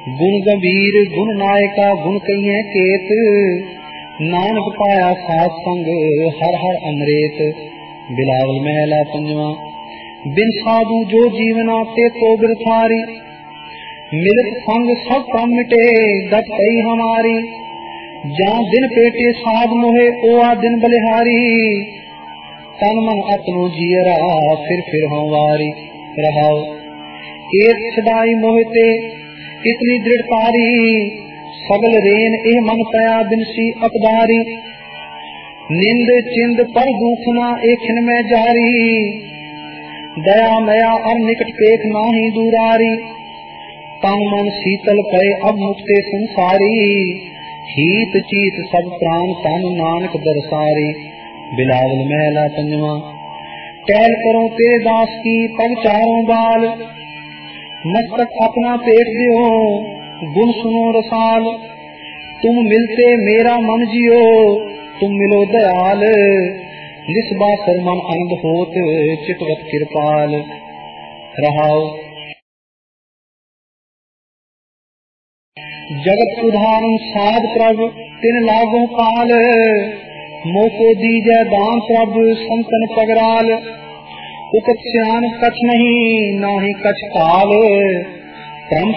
गुण गंभीर गुण नायका गुण कहिए केत, नानक पाया सात संग हर हर अमृत। बिलावल महला पंजवा। बिन साधु जो जीवना ते तो बिरथारी, मिलत संग सब काम मिटे गत कई हमारी। जहाँ दिन पेटे साध मोहे ओआ दिन बलिहारी, तन मन अपनो जियरा फिर हो वारी। रहाओ एक सदाई मोहते इतनी दृढ़तारी, सगल रेन एह मन पया बिनसी अपदारी। निंद चिंद पर दुखना एखिन में जारी, दया मया और निकट पेख नाही दूरारी। तन मन शीतल पए अब मुक्ते संसारी, हीत चीत सब प्राण तन नानक दरसारी। बिलावल महला पंजवा। टहल करो तेरे दास की पग चारों बाल, मस्तक अपना पेट दियो गुण सुनो रसाल। तुम मिलते मेरा मन जियो तुम मिलो दयाल, निस्बासर मन आनंद होत चितवत कृपाल। रहाओ जगत उदाहरण साध प्रभ तिन लागो काल, मोको दीजय दान प्रभ संतन पगराल। उकत सियान कछ नहीं नाही कछ काल, परम